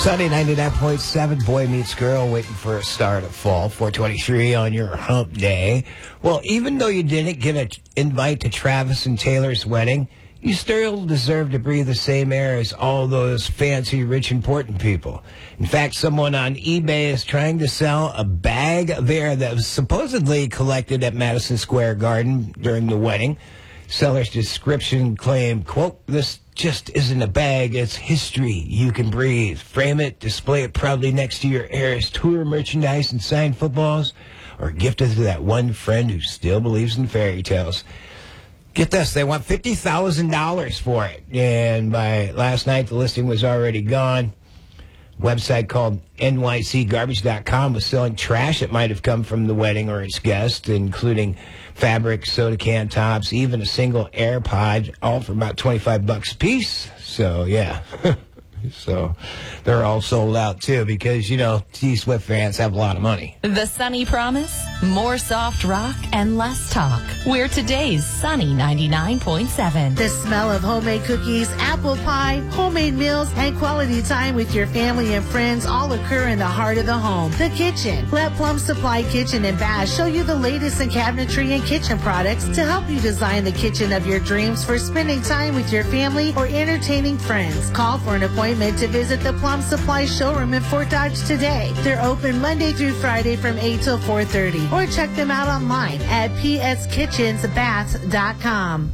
Sunday 99.7, boy meets girl, waiting for a start of fall. 423 on your hump day. Well, even though you didn't get an invite to Travis and Taylor's wedding, you still deserve to breathe the same air as all those fancy, rich, important people. In fact, someone on eBay is trying to sell a bag of air that was supposedly collected at Madison Square Garden during the wedding. Seller's description claimed, quote, "This just isn't a bag, it's history you can breathe. Frame it, display it proudly next to your Eras Tour merchandise and signed footballs, or gift it to that one friend who still believes in fairy tales." Get this, they want $50,000 for it. And by last night, the listing was already gone. Website called nycgarbage.com was selling trash that might have come from the wedding or its guests, including fabric, soda can tops, even a single AirPod, all for about $25 a piece. So, yeah. So they're all sold out, too, because, you know, T-Swift fans have a lot of money. The Sunny Promise, more soft rock and less talk. We're today's Sunny 99.7. The smell of homemade cookies, apple pie, homemade meals, and quality time with your family and friends all occur in the heart of the home, the kitchen. Let Plum Supply Kitchen and Bath show you the latest in cabinetry and kitchen products to help you design the kitchen of your dreams for spending time with your family or entertaining friends. Call for an appointment to visit the Plum Supply showroom in Fort Dodge today. They're open Monday through Friday from 8 till 4:30, or check them out online at pskitchensbath.com.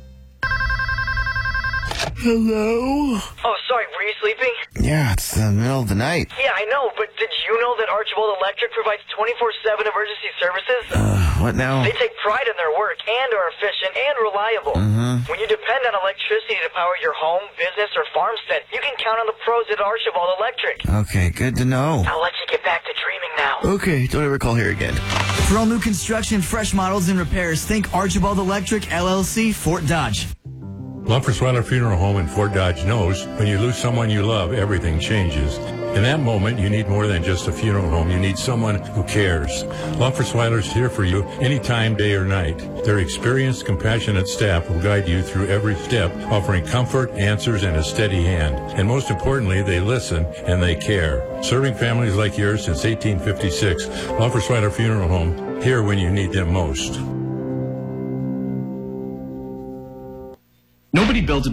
Hello? Oh, sorry, were you sleeping? Yeah, it's the middle of the night. Yeah, I know, but did you know that Archibald Electric provides 24/7 emergency services? What now? They take pride in their work and are efficient and reliable. When you depend on electricity to power your home, business, or farmstead, you can count on the pros at Archibald Electric. Okay, good to know. I'll let you get back to dreaming now. Okay, don't ever call here again. For all new construction, fresh models, and repairs, think Archibald Electric, LLC, Fort Dodge. Lumfersweiler Funeral Home in Fort Dodge knows when you lose someone you love, everything changes. In that moment, you need more than just a funeral home. You need someone who cares. Lumfersweiler's here for you anytime, day or night. Their experienced, compassionate staff will guide you through every step, offering comfort, answers, and a steady hand. And most importantly, they listen and they care. Serving families like yours since 1856, Lumfersweiler Funeral Home, here when you need them most. Nobody builds a